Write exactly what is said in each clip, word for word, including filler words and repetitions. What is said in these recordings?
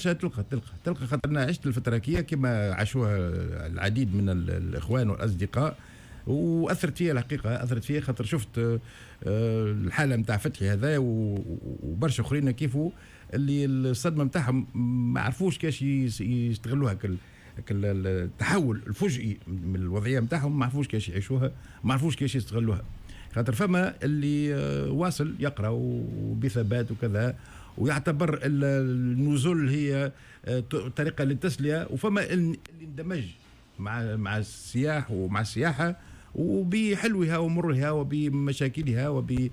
برشا تلقى تلقى تلقى خاطرنا عشت الفتره كي كما عاشوها العديد من الاخوان والاصدقاء، واثرت فيها الحقيقه، اثرت فيها خاطر شفت الحاله نتاع فتحي هذا وبرشا اخرين كيفو اللي الصدمه نتاعهم ما عرفوش كيفاش يستغلوها كل التحول الفجئي من الوضعيه نتاعهم، ما عرفوش كيفاش يعيشوها، ما عرفوش كيفاش يستغلوها. خاطر فما اللي واصل يقرا بثبات وكذا ويعتبر النزول هي طريقه للتسليه، وفما اللي اندمج مع مع السياح ومع السياحه وبحلوها ومرها وبمشاكلها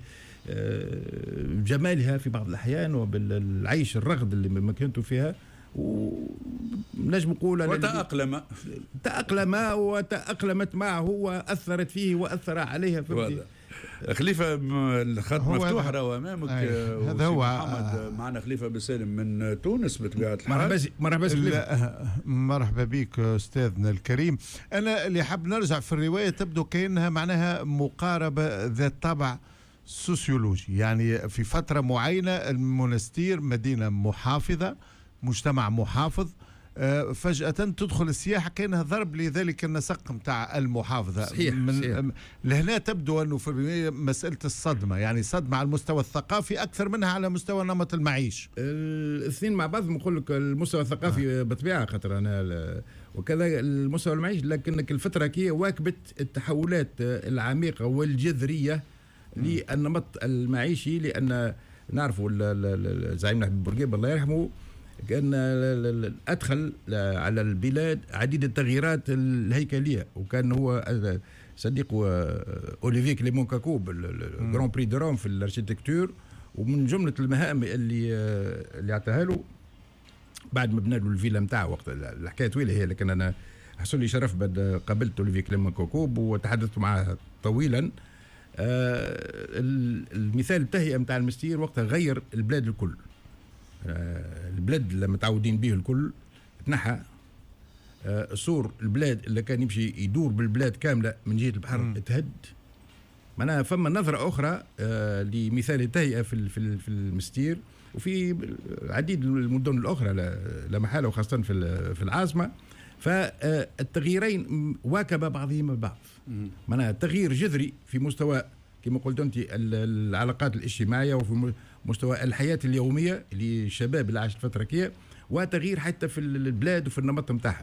وبجمالها في بعض الاحيان وبالعيش الرغد اللي مكنتوا فيها، ونجم نقول وتأقلم تأقلم وتأقلمت معه وأثرت فيه وأثر عليها. خليفة الخط مفتوح راهو أمامك. هذا هو محمد معنا خليفة بسالم من تونس بطبيعة الحال. مرحبا مرحبا مرحبا بك أستاذنا الكريم. أنا اللي حاب نرجع في الرواية تبدو كأنها معناها مقاربة ذات طابع سوسيولوجي، يعني في فترة معينة المونستير مدينة محافظة، مجتمع محافظ، فجأة تدخل السياحة كأنها ضرب لذلك النسق متاع المحافظة. صحيح من صحيح. لهنا تبدو أنه في مسألة الصدمة، يعني صدمة على المستوى الثقافي أكثر منها على مستوى نمط المعيش. الاثنين مع بعض. نقول لك المستوى الثقافي آه. بطبيعة خاطر أنا وكذا المستوى المعيش، لكنك الفترة كي واكبت التحولات العميقة والجذرية للنمط المعيشي، لأن نعرفوا زعيمنا حبيب بورقيبة الله يرحمه كان أدخل على البلاد عديد التغييرات الهيكلية، وكان هو صديق أوليفيه كليمون كاكوب الجران بري دو روم في الاركيتكتور، ومن جملة المهام اللي اللي عطاها له بعد ما بنى له الفيلا نتاعو. وقت الحكاية طويلة هي، لكن أنا حصل لي شرف بعد قابلت أوليفيه كليمون كاكوب وتحدثت معه طويلا. المثال التهيئة نتاع المستير وقتها غير البلاد الكل. البلاد اللي متعودين به الكل تنحى، سور البلاد اللي كان يمشي يدور بالبلاد كاملة من جهة البحر تهد. معناها فما نظرة أخرى لمثال التهيئة في في المستير وفي عديد المدن الأخرى لا محالة، وخاصة في في العاصمة. فالتغييرين واكب بعضهما البعض. معناها تغيير جذري في مستوى كما قلت أنت العلاقات الاجتماعية وفي مستوى الحياة اليومية للشباب اللي عاش الفترة كيه، وتغيير حتى في البلاد وفي النمط متاعها.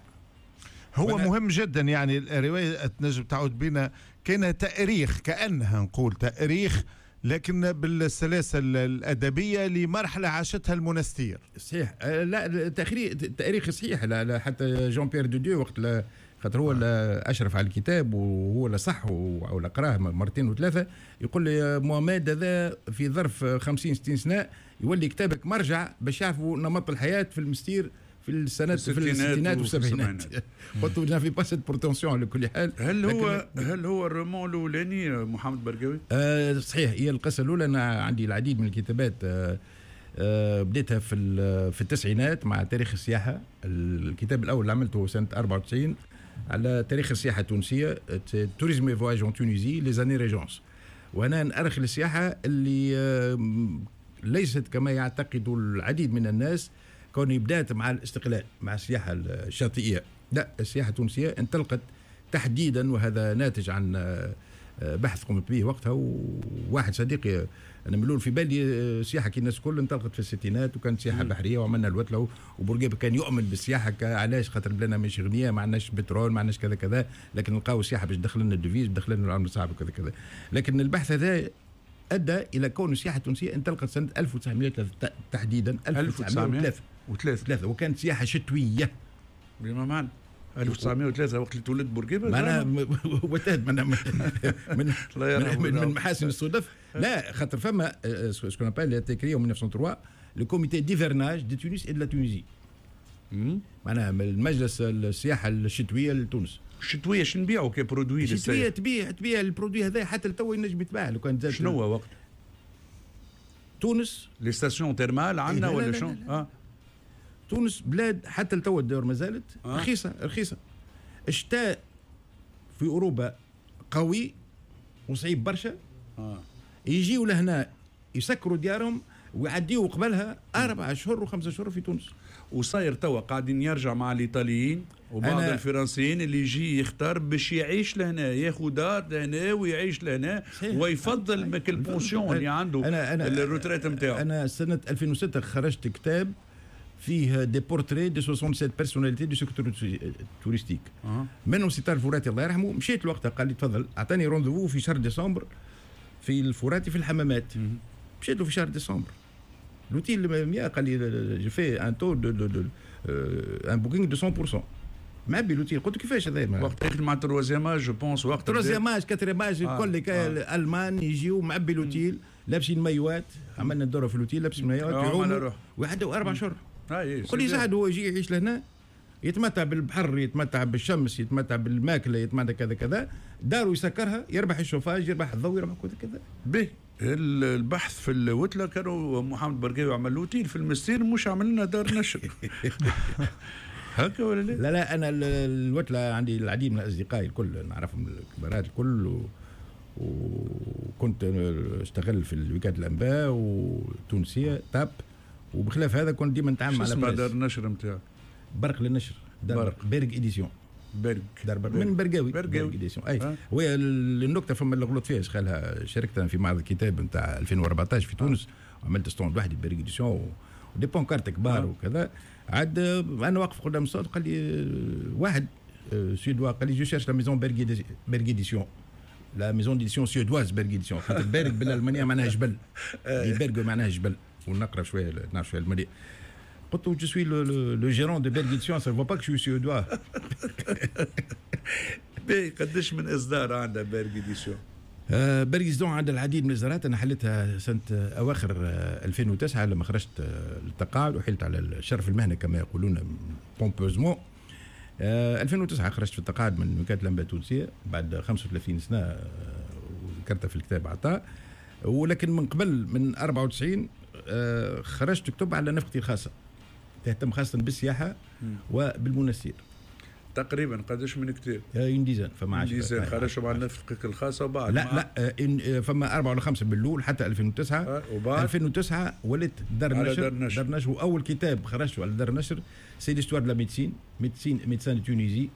هو مهم جدا، يعني الرواية تنجم تعود بنا كان تأريخ، كأنها نقول تأريخ لكن بالسلاسل الأدبية لمرحلة عاشتها المونستير. صحيح. لا التأريخ صحيح. لا, لا حتى جون بيير دوديو وقت لا خاطر هو اللي أشرف على الكتاب وهو اللي صح ولا قراه مرتين وثلاثة، يقول لي محمد هذا في ظرف خمسين ستين سنة يولي كتابك مرجع باش يعرفوا نمط الحياة في المستير في السنوات في الستينات والسبعينات. قلت له في باسيت بورتونسيون على كل حال. هل هو هل هو الرومان الاولاني محمد برقاوي؟ آه صحيح. هي القصه الاولى انا عندي العديد من الكتابات آه آه بديتها في في التسعينات مع تاريخ السياحه. الكتاب الاول اللي عملته سنه أربعة وتسعين على تاريخ السياحه التونسيه، توريزم اي فواياج اون تونيزي لي زاني ريجونس، وانا نأرخ السياحه اللي آه ليست كما يعتقد العديد من الناس كوني بدأت مع الاستقلال مع السياحة الشاطئية. لا، السياحة التونسية انطلقت تحديدا، وهذا ناتج عن بحث قمت به وقتها، وواحد صديقي أنا ملول في بالي سياحة كي الناس كل انطلقت في الستينات، وكانت سياحة بحرية وعملنا الوتلة، وبورقيبة كان يؤمن بالسياحة. علاش؟ خاطر بلادنا مش غنية، ما عندناش بترول، ما عندناش كذا كذا، لكن نلقاو السياحة باش تدخل لنا الدفيز، تدخل لنا العملة الصعبة وكذا كذا. لكن البحث هذا أدى إلى كون السياحة التونسية انطلقت سنة ألف وتسعمائة وثلاثة تحديدا. ألف وتسعمائة وثلاثة وكانت سياحة شتوية بما معنى ألف وتسعمائة وثلاثة وقت اللي تولد بورقيبة. أنا وتهد من من من, من, من محاسن الصدف. لا خاطر فما سكون ابال اللي تكري en ألف وتسعمائة وثلاثة لو كوميتي ديفرناج دي تونس اي دو لا تونيزي. معناها المجلس السياحة الشتوية لتونس. الشتوية شنو نبيعوا كبرودوي؟ الشتوية تبيع تبيع البرودوي هذا حتى لتو ينجم يتباع لو كان. شنو هو وقت تونس؟ لي ستاسيون تيرمال عندنا ولا شنو؟ اه تونس بلاد حتى لتو الدور ما زالت آه. رخيصة رخيصة. الشتاء في أوروبا قوي وصعيب برشا. آه. يجيوا لهنا يسكروا ديارهم ويعديوا قبلها اربع اشهر وخمسة اشهر في تونس. وصاير توا قاعدين يرجع مع الايطاليين وبعض الفرنسيين اللي يجي يختار باش يعيش لهنا، ياخذ دار لهنا ويعيش لهنا ويفضل ماك البونسيون اللي عنده الروتريت نتاعو. انا سنه ألفين وستة خرجت كتاب فيه دي بورتري دي سبعة وستين بيرسوناليتي دو سيكتور توريستيك. أه. منهم سي الفوراتي الله يرحمه. مشيت الوقت قال لي تفضل، اعطاني رونديفو في شهر ديسمبر في الفوراتي في الحمامات. مشيت له في شهر ديسمبر. لوتيل مية قال لي جو في ان تو دو دو ان بوكينغ دو مية بالمية معبي لوتيل. قلت له كيفاش هذا؟ وقت يخدم مع تروازيام جو بونس وقت تروازيام كاتريام الكل الالمان يجيو معبي لوتيل لابسين مايوات. عملنا الدوره في اللوتيل لابسين مايوات يعوموا ويعدوا اربع شهور. قل لي زاد هو يجي يعيش لهنا يتمتع بالبحر، يتمتع بالشمس، يتمتع بالماكله، يتمتع كذا كذا، دارو يسكرها، يربح الشوفاج، يربح الضوء، يربح كذا كذا. به البحث في الوتله كانوا محمد برقاوي عمل لوتيل في المستير، مش عمل لنا دار نشر هكا ولا لا؟ لا لا انا الوتله عندي العديد من الاصدقاء الكل نعرفهم الكبارات الكل و... وكنت اشتغل في الوكالة الانباء وتونسيه تاب، وبخلاف هذا كنت ديما نتعامل مع اسمها دار النشر نتاعك؟ برق للنشر، دار بيرج اديسيون. بيرج دار برق من برقاوي. برقاوي اديسيون اي. أه؟ وهي النكته فما اللي غلط فيها شغالها شاركت في معرض الكتاب نتاع ألفين وأربعطاش في تونس. أه؟ وعملت ستوند وحدي بيرج اديسيون ودي بونكارت كبار. أه؟ وكذا. عاد انا واقف قدام الصوت قال لي واحد سويدوا قال لي جو شيرش لا ميزون بيرج اديسيون، لا ميزون ديسيون سويدواز بيرج اديسيون. خاطر بيرج بالالمانيه معناها جبل، بيرج معناها جبل، ونقرا شويه نعرف شويه الماليه. قلت له جو سوي لو جيرون دو بيرج اديسيون، سا فوا با كو سوي سويدوا. باهي قداش من اصدار عندها بيرج اديسيون؟ آه بيرج اديسيون عندها العديد من الاصدارات. انا حلتها سنه اواخر ألفين وتسعة لما خرجت للتقاعد وحلت على شرف المهنه كما يقولون بومبوزمون. آه ألفين وتسعة خرجت في التقاعد من وكاله الانباء التونسيه بعد خمسة وثلاثين سنه، آه وذكرتها في الكتاب عطاء. ولكن من قبل من أربعة وتسعين آه خرجت كتب على نفقتي الخاصه، تهتم خاصه بالسياحه وبالمنسير. تقريبا قداش من كتاب؟ ينديزان فما عشرة. ينديزان خرجوا على نفقك الخاصه وبعد لا لا آه فما أربعة ولا خمسة باللول حتى ألفين وتسعة. آه وبعد ألفين وتسعة وليت دار النشر. دار النشر واول كتاب خرجته على دار النشر سي ليستوار دو لا ميديسين ميديسين ميديسان تونيزي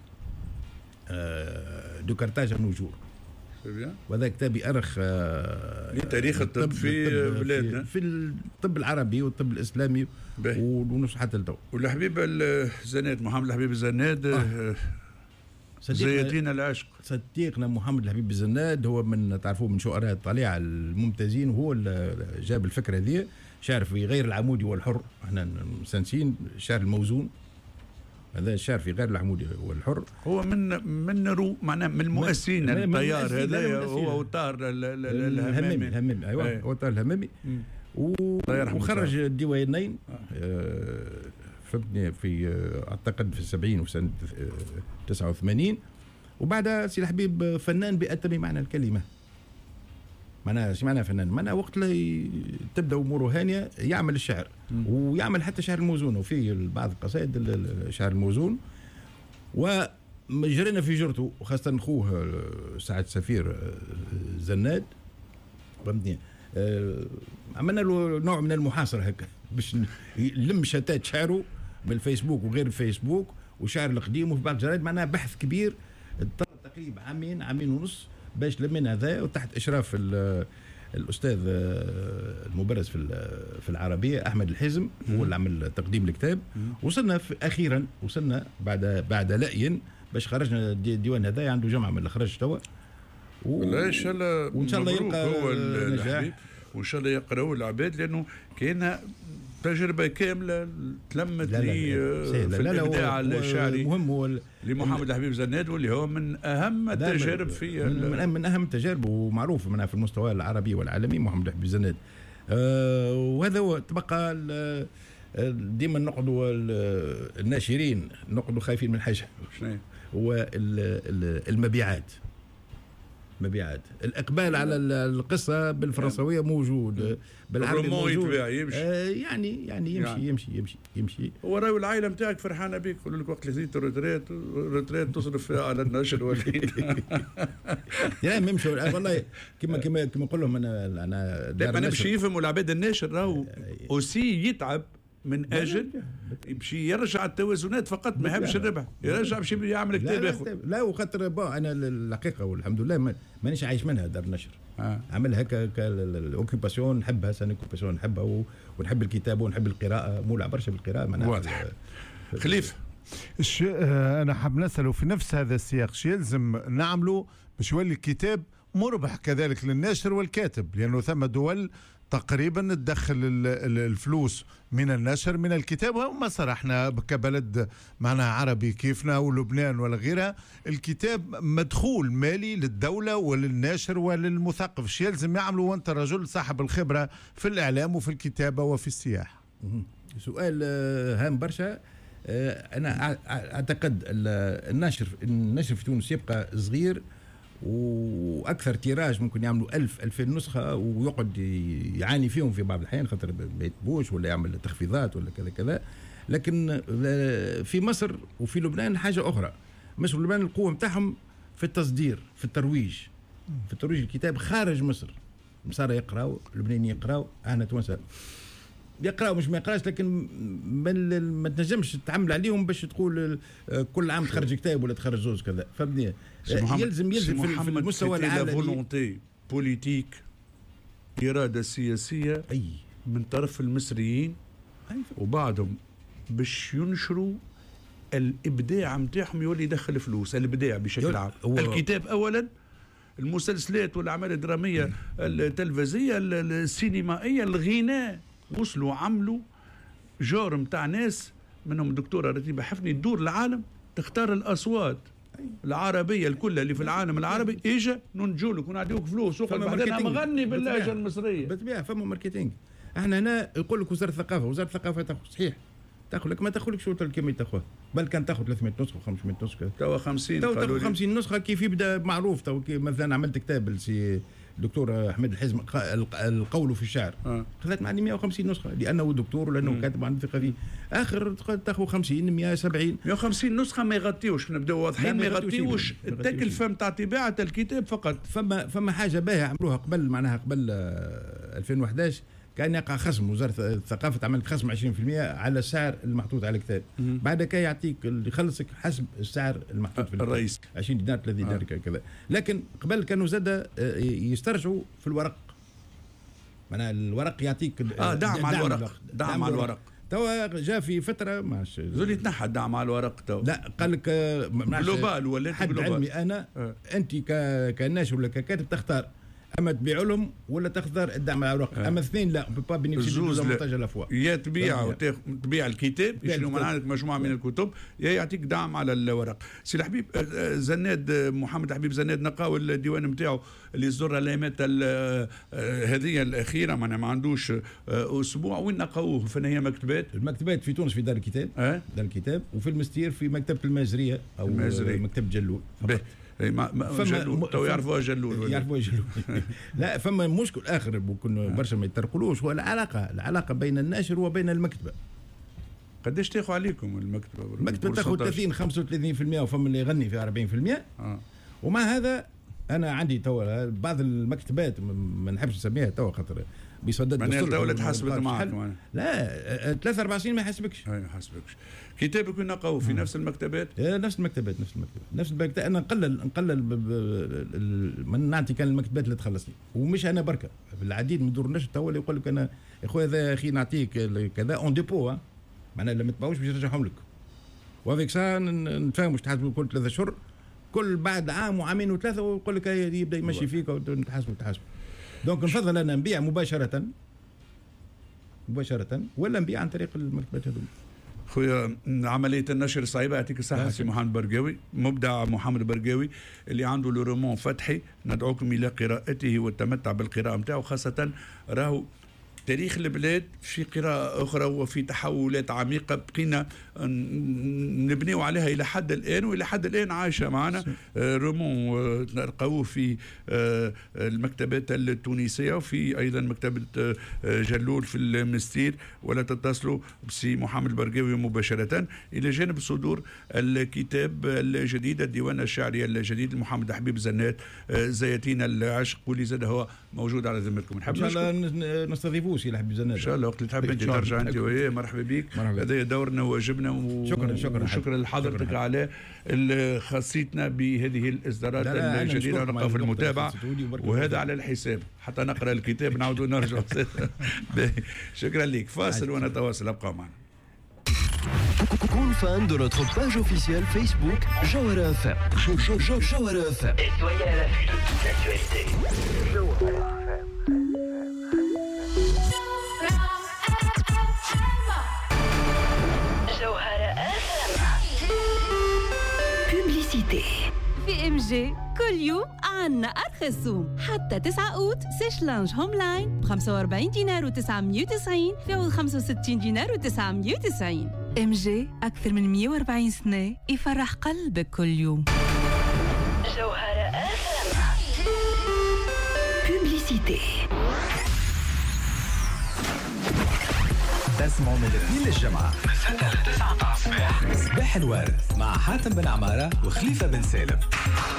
دو كارتاج النجور. وهذا كتاب يأرخ آه لتاريخ الطب في بلادنا، في الطب العربي والطب الاسلامي ونص حتى التو. والحبيب الزناد محمد الحبيب الزناد آه. زيادين العشق. صديقنا محمد الحبيب الزناد هو من تعرفوه من شعراء الطليعه الممتازين، وهو اللي جاب الفكره ذي. شعر في غير العمودي والحر، احنا مستانسين الشعر الموزون. هذا الشعر في غير العمودي والحر هو من من رو معناه من المؤسسين التيار هذا هو وطار الهمامي. الهمامي ايوه هو طار الهمامي. وخرج ديوانين آه فهمتني في اعتقد في السبعين وفي سنه تسعة وثمانين. وبعدها سي الحبيب فنان بأتم معنى الكلمه. معناها شو معناها فنان؟ معناها وقت اللي تبدا اموره هانيه يعمل الشعر م. ويعمل حتى شعر الموزون، وفي بعض القصائد الشعر الموزون. وجرينا في جرته، وخاصه اخوه سعد سفير زناد فهمتني. آه عملنا له نوع من المحاصره هكا باش يلم شتات شعره بالفيسبوك وغير الفيسبوك وشعر القديم وفي بعض الجرايد. معناها بحث كبير تقريبا عامين عامين ونص باش لمنا هذا، وتحت اشراف الاستاذ المبرز في في العربيه احمد الحزم هو اللي عمل تقديم الكتاب. وصلنا في اخيرا وصلنا بعد بعد لأي باش خرجنا الديوان هذا، عنده جمعه من اللي خرج توا. والله ان شاء الله وان شاء الله يلقى هو النجاح، وان شاء الله يقراوا العباد، لانه كاين تجربه كامله تلمت لي في الابداع الشعري مهم هو لمحمد الحبيب زناد، واللي هو من اهم التجارب في من, من اهم التجارب ومعروف منها في المستوى العربي والعالمي محمد الحبيب زناد. آه وهذا هو. تبقى ديما نقعدوا الناشرين نقعدوا خايفين من حاجه، شنو هو المبيعات. مبيعات. الاقبال على القصه بالفرنسويه موجود، بالعربي موجود. يمشي. آه يعني يعني يمشي يعني. يمشي يمشي يمشي هو راهو العائله نتاعك فرحانه بك، يقولوا لك وقت اللي ريتريت ريتريت تصرف فيها على النشر ولا يعني ما يمشوا والله كما كما كما نقول لهم انا انا انا باش يفهموا العباد الناشر راهو اوسي يتعب من اجل يمشي يرجع التوازنات فقط، ما يحبش الربح، يرجع باش يعمل كتاب ياخذ. لا وخاطر انا الحقيقه والحمد لله مانيش عايش منها دار النشر. آه. عملها كالاوكيباسيون نحبها، سان اوكيباسيون نحبها ونحب الكتابه ونحب القراءه، مولع برشا بالقراءه. واضح. خليفه ش... انا حاب نساله في نفس هذا السياق، شو يلزم نعمله باش يولي الكتاب مربح كذلك للناشر والكاتب؟ لانه ثم دول تقريبا تدخل الفلوس من النشر من الكتاب، ومصر احنا كبلد معناها عربي كيفنا ولبنان ولا غيرها، الكتاب مدخول مالي للدولة وللناشر وللمثقف. شو يلزم يعملوا وانت رجل صاحب الخبرة في الإعلام وفي الكتابة وفي السياحة؟ سؤال هام برشا. أنا أعتقد النشر النشر في تونس يبقى صغير، واكثر تيراج ممكن يعملوا ألف ألفين نسخه ويقعد يعاني فيهم في بعض الاحيان خاطر ما يتبوش ولا يعمل تخفيضات ولا كذا كذا. لكن في مصر وفي لبنان حاجه اخرى. مصر ولبنان القوه نتاعهم في التصدير، في الترويج، في الترويج الكتاب خارج مصر. مصر يقراوا، اللبنانيين يقراوا، احنا توانسه يقراوا مش ما يقراش، لكن ما تنجمش تعمل عليهم باش تقول كل عام تخرج كتاب ولا تخرج زوز كذا. فهمني؟ يلزم يلزم في المستوى العالمي فولونتي بوليتيك، إرادة سياسية أي من طرف المصريين وبعضهم باش ينشروا الإبداع نتاعهم يولي يدخل فلوس. الإبداع بشكل عام، الكتاب أولا، المسلسلات والأعمال الدرامية التلفزية السينمائية، الغناء، وصلوا عملوا جور متاع ناس منهم الدكتورة رتيبة حفني تدور العالم تختار الأصوات العربية الكل اللي في العالم العربي، إجا ننجولك ونعطيوك فلوس وقال بعدين مغني باللهجة المصرية. بالطبيعة فما ماركتينج. احنا هنا يقول لك وزارة الثقافة، وزارة الثقافة تاخذ صحيح تاخذ لك ما تاخذلكش الكمية تاخذها، بل كان تاخذ ثلاثمية نسخة وخمسمية نسخة، توا خمسين توا تاخذ خمسين نسخة. كيف يبدا معروف تو مثلا عملت كتاب لسي الدكتور احمد الحزم القول في الشعر، آه. خذت معي مية وخمسين نسخه لانه دكتور ولانه كاتب عن ثقه فيه. اخر تاخذ خمسين مية وسبعين مية وخمسين نسخه ما يغطيوش، نبداو واضحين ما يغطيوش التكلفه نتاع طباعه الكتاب فقط. فما فما حاجه باهيه عملوها قبل معناها قبل ألفين وأحد عشر، كان يقع خصم وزاره الثقافه عملت خصم عشرين بالمية على السعر المحطوط على الكتاب. بعد كي يعطيك اللي يخلصك حسب السعر المحطوط في الرئيس عشرين دينار ثلاثين دينار آه. كذا. لكن قبل كانوا زاد يسترجعوا في الورق، معناها الورق يعطيك اه دعم على الورق، دعم على الورق. توا جاء في فتره ماش زول يتنحى الدعم على الورق توا. لا قال لك جلوبال ولا حد علمي انا آه. انت كناشر ولا ككاتب تختار اما تبيع لهم ولا تختار الدعم على الورق. اما اثنين لا با بينيفيسي دو زافونتاج على فوا، يا تبيع تبيع الكتاب يشريوا من عندك مجموعه من الكتب، يا يعطيك دعم على الورق. سي الحبيب زناد محمد حبيب زناد نقاو الديوان نتاعو اللي زر الايامات هذه الاخيره ما, ما عندوش اسبوع. وين نقاوه؟ في هي مكتبات المكتبات في تونس في دار الكتاب أه؟ دار الكتاب، وفي المستير في مكتبه المازريه او المازرية. مكتبه جلول اي ما ما جلول تو يعرفوها جلول يعرفوها جلول لا فما مشكل اخر ممكن برشا ما يترقلوش، هو العلاقه العلاقه بين الناشر وبين المكتبه. قداش تاخذ عليكم المكتبه؟ المكتبه تاخذ ثلاثين خمسة وثلاثين بالمية وفما اللي يغني في أربعين بالمية. آه. ومع هذا انا عندي توا بعض المكتبات ما نحبش نسميها توا خاطر بيصدد الدوله تحاسبت معك. لا ثلاث اربع سنين ما يحاسبكش. اي ما يحاسبكش. كتابك نقاو في نفس المكتبات؟ نفس المكتبات نفس المكتبات نفس المكتبات. انا نقلل نقلل من نعطي كان المكتبات اللي تخلصني، ومش انا بركه في العديد من دور النشر توا اللي يقول لك انا يا خويا هذا اخي نعطيك كذا اون ديبو، معناها لما تباوش باش يرجعهم لك، وافيك سا نتفاهموا باش تحاسبوا كل ثلاثة اشهر، كل بعد عام وعامين وثلاثه ويقول لك يبدا يمشي فيك ونتحاسبوا نتحاسبوا. دونك نفضل انا نبيع مباشره مباشره ولا نبيع عن طريق المكتبات هذوما. خويا عمليه النشر صعيبه. يعطيك الصحه سي محمد برقاوي، مبدع محمد برقاوي اللي عنده لو رومون فتحي، ندعوكم الى قراءته والتمتع بالقراءه نتاعو، خاصه راهو تاريخ البلاد في قراءة أخرى وفي تحولات عميقة بقينا نبنيو عليها إلى حد الآن، وإلى حد الآن عايشة معنا. رومون نلقاوه في المكتبات التونسية، وفي أيضا مكتبة جلول في المستير، ولا تتصلوا بسي محمد البرقاوي مباشرة، إلى جانب صدور الكتاب الجديد الديوان الشعري الجديد لمحمد حبيب زنات زيتين العشق، واللي زاد هو موجود على ذمتكم. نحب إن شاء الله نستضيفوه سي حبيب زنات إن شاء الله وقت اللي تحب أنت ترجع أنت وياه. مرحبا بك، هذا دورنا وواجبنا، شكرا شكرا شكرا لحضرتك على خاصيتنا بهذه الإصدارات الجديدة، ونبقى في المتابعة، وهذا على الحساب حتى نقرأ الكتاب نعود ونرجع. شكرا لك. فاصل ونتواصل، ابقى معنا. كون فان de notre page officielle Facebook Jawhara F M. Jawhara F M. Et soyez à l'affût de toute l'actualité. Jawhara F M. Jawhara F M. Publicité. في ام جي كل يوم عنا أرخص سوم. حتى تسعة أوت سيش لانج هوم لاين ب خمسة وأربعين دينار وتسعمية وتسعين في عوض خمسة وستين دينار وتسعمية وتسعين. ام جي أكثر من مية وأربعين سنة يفرح قلبك كل يوم. جوهرة اف ام. بوبليسيتي. تسمعوا من الاثنين للجمعة من ستة لتسعة الصباح صباح الورد مع حاتم بن عمارة وخليفة بن سالم.